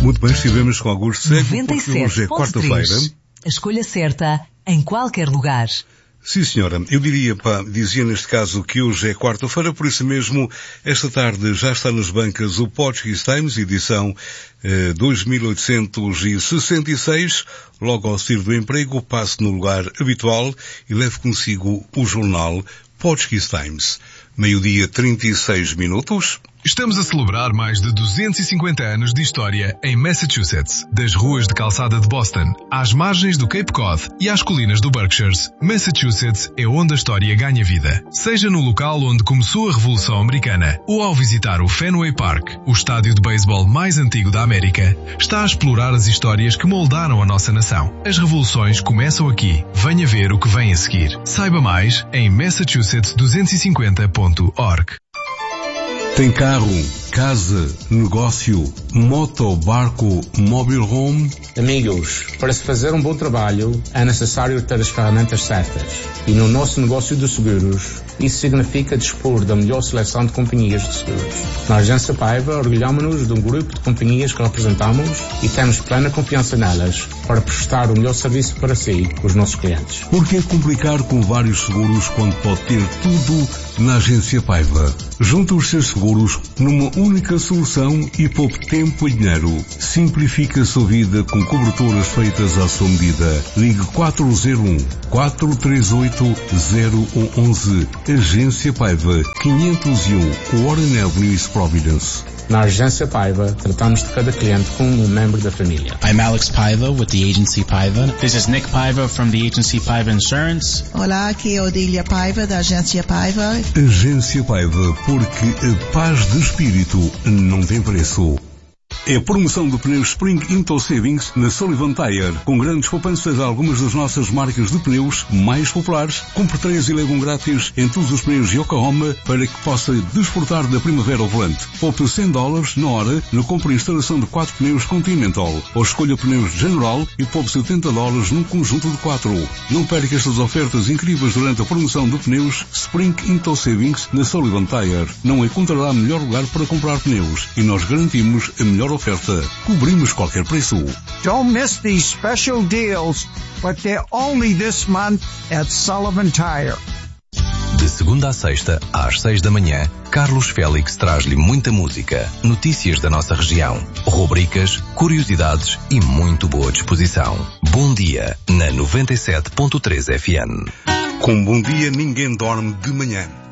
Muito bem, estivemos com Augusto Cego, porque hoje é quarta-feira. A escolha certa em qualquer lugar. Sim, senhora. Eu dizia neste caso que hoje é quarta-feira, por isso mesmo, esta tarde já está nas bancas o Portuguese Times, edição 2866. Logo ao sair do emprego, passe no lugar habitual e leve consigo o jornal Portuguese Times. 12:36. Estamos a celebrar mais de 250 anos de história em Massachusetts. Das ruas de calçada de Boston, às margens do Cape Cod e às colinas do Berkshires, Massachusetts é onde a história ganha vida. Seja no local onde começou a Revolução Americana ou ao visitar o Fenway Park, o estádio de beisebol mais antigo da América, está a explorar as histórias que moldaram a nossa nação. As revoluções começam aqui. Venha ver o que vem a seguir. Saiba mais em massachusetts250.org. Tem carro, casa, negócio, moto, barco, mobile home? Amigos, para se fazer um bom trabalho é necessário ter as ferramentas certas. E no nosso negócio de seguros, isso significa dispor da melhor seleção de companhias de seguros. Na Agência Paiva, orgulhamos-nos de um grupo de companhias que representamos e temos plena confiança nelas para prestar o melhor serviço para si, os nossos clientes. Por que complicar com vários seguros quando pode ter tudo na Agência Paiva? Junte os seus seguros numa única solução e poupe tempo e dinheiro. Simplifique a sua vida com coberturas feitas à sua medida. Ligue 401-438-0111. Agência Paiva, 501 Warren Avenue, East Providence. Na Agência Paiva, tratamos de cada cliente como um membro da família. I'm Alex Paiva with the Agency Paiva. This is Nick Paiva from the Agency Paiva Insurance. Olá, aqui é Odília Paiva da Agência Paiva. Agência Paiva, porque a paz de espírito não tem preço. É a promoção do pneu Spring Into Savings na Sullivan Tire, com grandes poupanças a algumas das nossas marcas de pneus mais populares. Compre 3 e leve um grátis em todos os pneus Yokohama para que possa desfrutar da primavera ao volante. Poupe $100 na hora na compra e instalação de 4 pneus Continental, ou escolha pneus General e poupe $70 num conjunto de 4. Não perca estas ofertas incríveis durante a promoção de pneus Spring Into Savings na Sullivan Tire. Não encontrará melhor lugar para comprar pneus e nós garantimos a melhor oferta. Cobrimos qualquer preço. Don't miss these special deals, but they're only this month at Sullivan Tire. De segunda a sexta, às 6 da manhã, Carlos Félix traz-lhe muita música, notícias da nossa região, rubricas, curiosidades e muito boa disposição. Bom dia, na 97.3 FM. Com Bom Dia ninguém dorme de manhã.